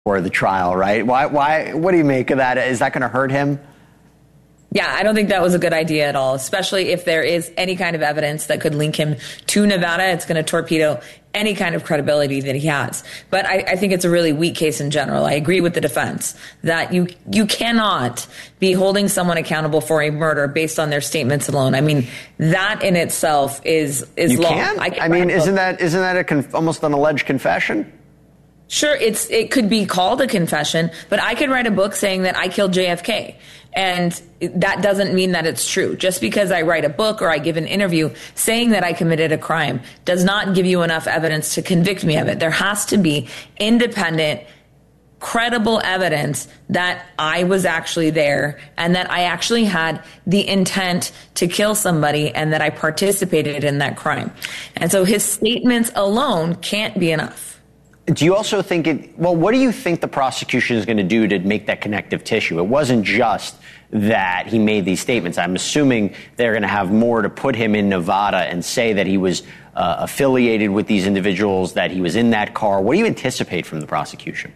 for the trial, right? Why? What do you make of that? Is that going to hurt him? Yeah, I don't think that was a good idea at all, especially if there is any kind of evidence that could link him to Nevada. It's going to torpedo any kind of credibility that he has. But I think it's a really weak case in general. I agree with the defense that you cannot be holding someone accountable for a murder based on their statements alone. I mean, that in itself is you law. Can? I mean, isn't that almost an alleged confession? Sure, it could be called a confession, but I could write a book saying that I killed JFK. And that doesn't mean that it's true. Just because I write a book or I give an interview saying that I committed a crime does not give you enough evidence to convict me of it. There has to be independent, credible evidence that I was actually there and that I actually had the intent to kill somebody and that I participated in that crime. And so his statements alone can't be enough. Do you also think what do you think the prosecution is going to do to make that connective tissue? It wasn't just that he made these statements. I'm assuming they're going to have more to put him in Nevada and say that he was affiliated with these individuals, that he was in that car. What do you anticipate from the prosecution?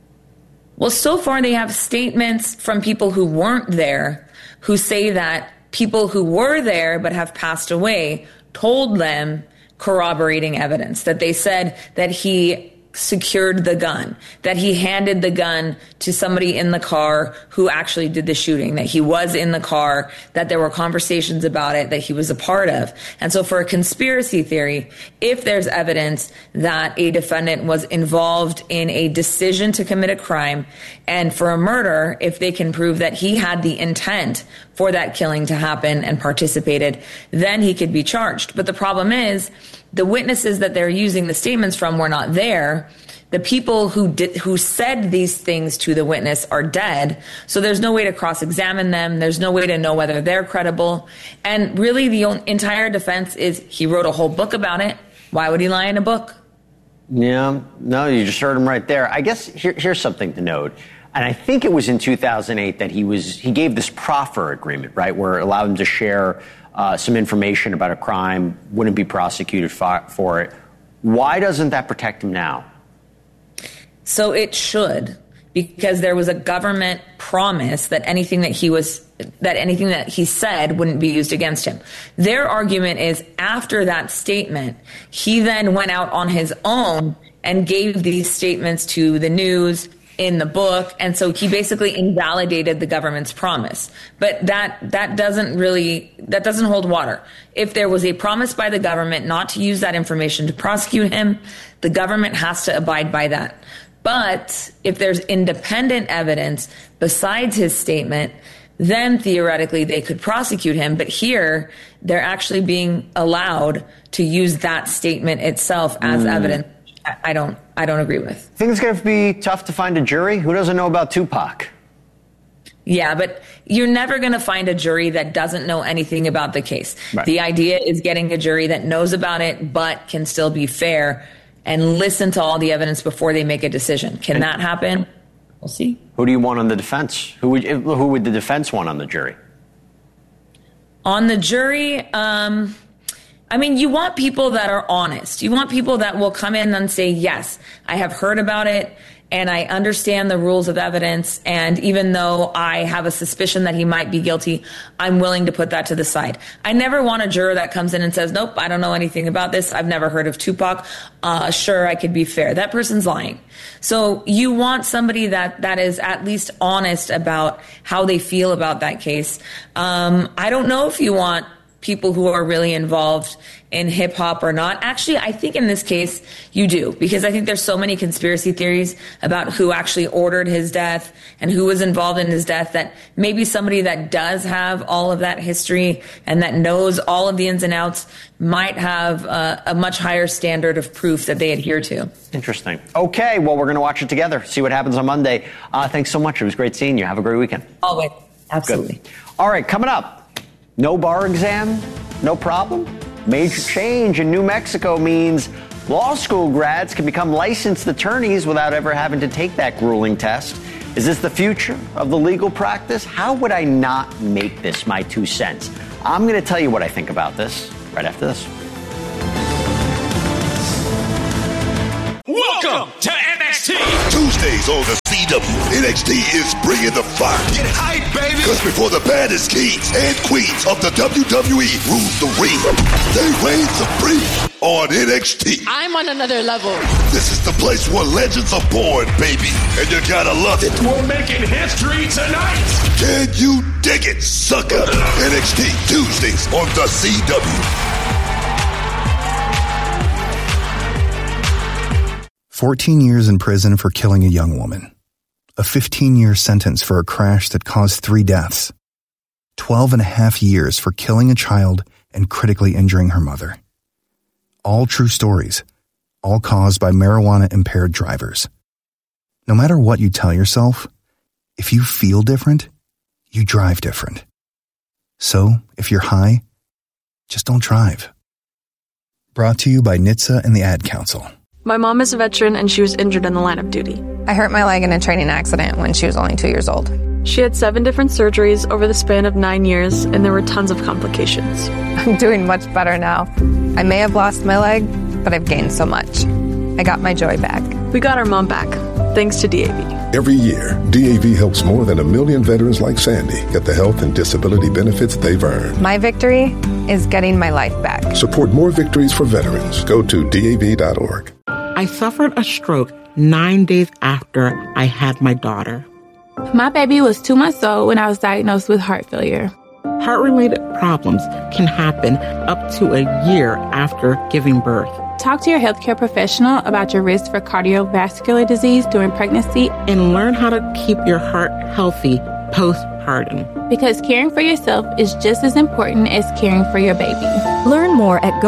Well, so far they have statements from people who weren't there who say that people who were there but have passed away told them corroborating evidence, that they said that he secured the gun, that he handed the gun to somebody in the car who actually did the shooting, that he was in the car, that there were conversations about it, that he was a part of. And so for a conspiracy theory, if there's evidence that a defendant was involved in a decision to commit a crime, and for a murder, if they can prove that he had the intent for that killing to happen and participated, then he could be charged. But the problem is, the witnesses that they're using the statements from were not there. The people who said these things to the witness are dead. So there's no way to cross-examine them. There's no way to know whether they're credible. And really the entire defense is he wrote a whole book about it. Why would he lie in a book? Yeah, no, you just heard him right there. I guess here's something to note. And I think it was in 2008 that he gave this proffer agreement, right, where it allowed him to share some information about a crime, wouldn't be prosecuted for it. Why doesn't that protect him now? So it should, because there was a government promise that anything that he said wouldn't be used against him. Their argument is after that statement, he then went out on his own and gave these statements to the news, in the book, and so he basically invalidated the government's promise. But that doesn't hold water. If there was a promise by the government not to use that information to prosecute him, the government has to abide by that. But if there's independent evidence besides his statement, then theoretically they could prosecute him. But here, they're actually being allowed to use that statement itself as evidence. I don't agree with. Think it's going to be tough to find a jury? Who doesn't know about Tupac? Yeah, but you're never going to find a jury that doesn't know anything about the case. Right. The idea is getting a jury that knows about it but can still be fair and listen to all the evidence before they make a decision. Can that happen? We'll see. Who do you want on the defense? Who would the defense want on the jury? On the jury, I mean, you want people that are honest. You want people that will come in and say, yes, I have heard about it and I understand the rules of evidence. And even though I have a suspicion that he might be guilty, I'm willing to put that to the side. I never want a juror that comes in and says, nope, I don't know anything about this. I've never heard of Tupac. Sure, I could be fair. That person's lying. So you want somebody that is at least honest about how they feel about that case. I don't know if you want people who are really involved in hip hop or not. Actually, I think in this case you do, because I think there's so many conspiracy theories about who actually ordered his death and who was involved in his death that maybe somebody that does have all of that history and that knows all of the ins and outs might have a much higher standard of proof that they adhere to. Interesting. Okay, well, we're going to watch it together, see what happens on Monday. Thanks so much. It was great seeing you. Have a great weekend. Always. Absolutely. Good. All right, coming up. No bar exam, no problem. Major change in New Mexico means law school grads can become licensed attorneys without ever having to take that grueling test. Is this the future of the legal practice? How would I not make this my 2 cents? I'm going to tell you what I think about this right after this. Welcome to NXT. Tuesday Tuesdays on the CW, NXT is bringing the fire. Get hype, baby! Because before the baddest kings and queens of the WWE rule the ring, they reign supreme on NXT. I'm on another level. This is the place where legends are born, baby, and you gotta love it. We're making history tonight! Can you dig it, sucker? NXT Tuesdays on the CW. 14 years in prison for killing a young woman. A 15-year sentence for a crash that caused 3 deaths. 12 and a half years for killing a child and critically injuring her mother. All true stories, all caused by marijuana-impaired drivers. No matter what you tell yourself, if you feel different, you drive different. So, if you're high, just don't drive. Brought to you by NHTSA and the Ad Council. My mom is a veteran and she was injured in the line of duty. I hurt my leg in a training accident when she was only 2 years old. She had 7 different surgeries over the span of 9 years, and there were tons of complications. I'm doing much better now. I may have lost my leg, but I've gained so much. I got my joy back. We got our mom back, thanks to DAV. Every year, DAV helps more than 1 million veterans like Sandy get the health and disability benefits they've earned. My victory is getting my life back. Support more victories for veterans. Go to DAV.org. I suffered a stroke 9 days after I had my daughter. My baby was 2 months old when I was diagnosed with heart failure. Heart-related problems can happen up to a year after giving birth. Talk to your healthcare professional about your risk for cardiovascular disease during pregnancy. And learn how to keep your heart healthy postpartum. Because caring for yourself is just as important as caring for your baby. Learn more at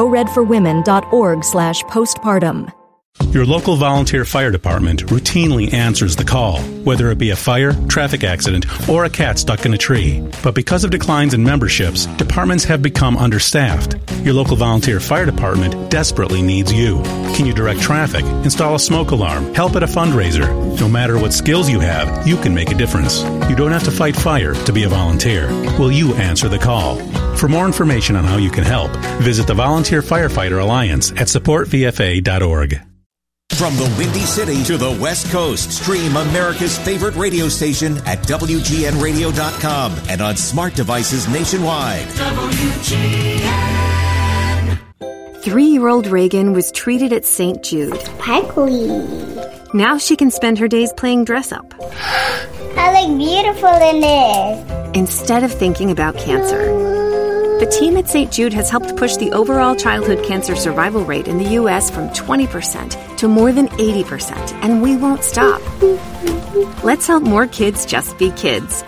goredforwomen.org/postpartum. Your local volunteer fire department routinely answers the call, whether it be a fire, traffic accident, or a cat stuck in a tree. But because of declines in memberships, departments have become understaffed. Your local volunteer fire department desperately needs you. Can you direct traffic, install a smoke alarm, help at a fundraiser? No matter what skills you have, you can make a difference. You don't have to fight fire to be a volunteer. Will you answer the call? For more information on how you can help, visit the Volunteer Firefighter Alliance at supportvfa.org. From the Windy City to the West Coast, stream America's favorite radio station at WGNradio.com and on smart devices nationwide. WGN. 3-year-old Reagan was treated at St. Jude. Sparkly. Now she can spend her days playing dress-up. I look beautiful in this. Instead of thinking about cancer. The team at St. Jude has helped push the overall childhood cancer survival rate in the U.S. from 20% to more than 80%, and we won't stop. Let's help more kids just be kids.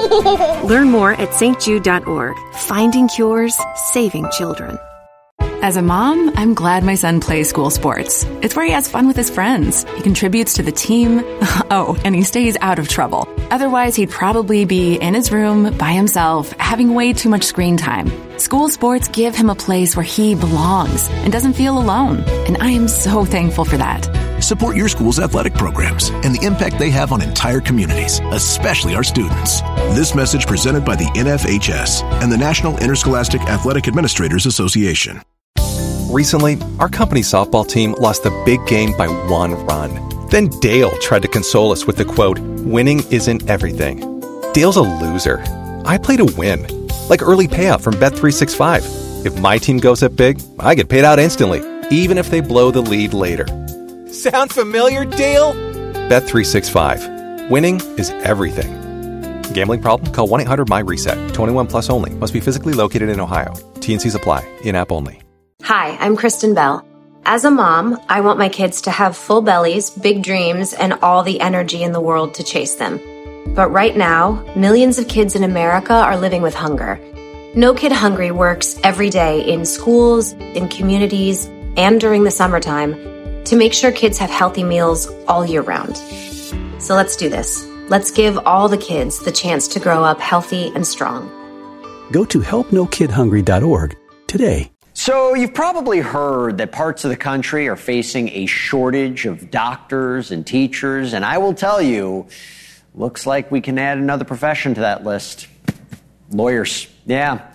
Learn more at stjude.org. Finding cures, saving children. As a mom, I'm glad my son plays school sports. It's where he has fun with his friends. He contributes to the team. Oh, and he stays out of trouble. Otherwise, he'd probably be in his room by himself, having way too much screen time. School sports give him a place where he belongs and doesn't feel alone. And I am so thankful for that. Support your school's athletic programs and the impact they have on entire communities, especially our students. This message presented by the NFHS and the National Interscholastic Athletic Administrators Association. Recently, our company softball team lost the big game by 1 run. Then Dale tried to console us with the quote, "Winning isn't everything." Dale's a loser. I play to win. Like early payout from Bet365. If my team goes up big, I get paid out instantly, even if they blow the lead later. Sound familiar, Dale? Bet365. Winning is everything. Gambling problem? Call 1-800-MY-RESET. 21 plus only. Must be physically located in Ohio. T&Cs apply. In-app only. Hi, I'm Kristen Bell. As a mom, I want my kids to have full bellies, big dreams, and all the energy in the world to chase them. But right now, millions of kids in America are living with hunger. No Kid Hungry works every day in schools, in communities, and during the summertime to make sure kids have healthy meals all year round. So let's do this. Let's give all the kids the chance to grow up healthy and strong. Go to helpnokidhungry.org today. So you've probably heard that parts of the country are facing a shortage of doctors and teachers, and I will tell you, looks like we can add another profession to that list. Lawyers. Yeah.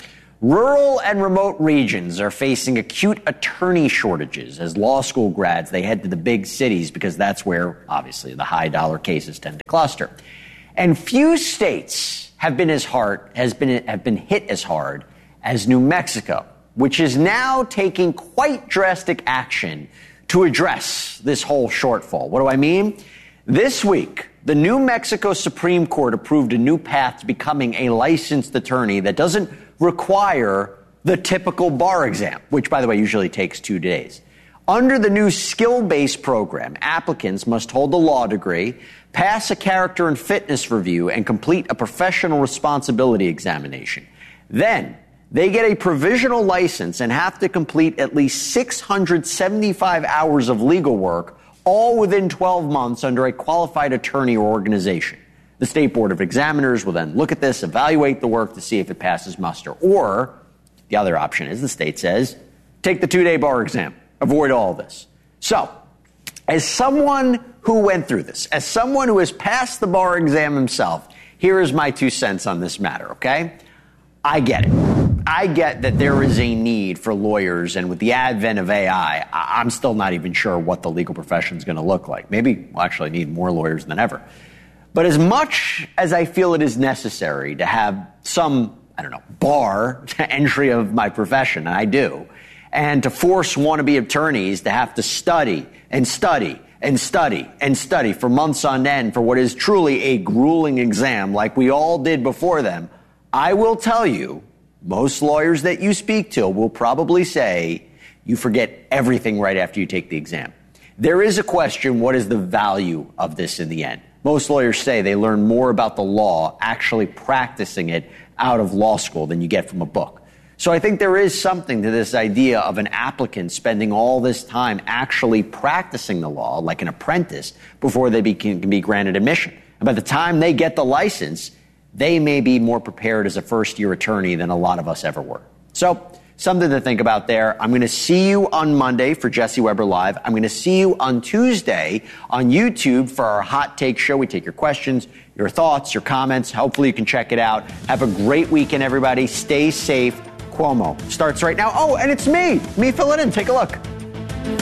Rural and remote regions are facing acute attorney shortages as law school grads, they head to the big cities because that's where, obviously, the high dollar cases tend to cluster. And few states have been hit as hard as New Mexico, which is now taking quite drastic action to address this whole shortfall. What do I mean? This week, the New Mexico Supreme Court approved a new path to becoming a licensed attorney that doesn't require the typical bar exam, which, by the way, usually takes 2 days. Under the new skill-based program, applicants must hold a law degree, pass a character and fitness review, and complete a professional responsibility examination. Then, they get a provisional license and have to complete at least 675 hours of legal work, all within 12 months under a qualified attorney or organization. The State Board of Examiners will then look at this, evaluate the work to see if it passes muster. Or, the other option is the state says, take the 2-day bar exam. Avoid all of this. So, as someone who went through this, as someone who has passed the bar exam himself, here is my 2 cents on this matter, okay? I get it. I get that there is a need for lawyers, and with the advent of AI, I'm still not even sure what the legal profession is going to look like. Maybe we'll actually need more lawyers than ever. But as much as I feel it is necessary to have some, bar to entry of my profession, and I do, and to force wannabe attorneys to have to study and study and study and study for months on end for what is truly a grueling exam like we all did before them, I will tell you, most lawyers that you speak to will probably say you forget everything right after you take the exam. There is a question, what is the value of this in the end? Most lawyers say they learn more about the law actually practicing it out of law school than you get from a book. So I think there is something to this idea of an applicant spending all this time actually practicing the law like an apprentice before they can be granted admission. And by the time they get the license, they may be more prepared as a first-year attorney than a lot of us ever were. So, something to think about there. I'm going to see you on Monday for Jesse Weber Live. I'm going to see you on Tuesday on YouTube for our Hot Take Show. We take your questions, your thoughts, your comments. Hopefully you can check it out. Have a great weekend, everybody. Stay safe. Cuomo starts right now. Oh, and it's me. Me, fill it in. Take a look.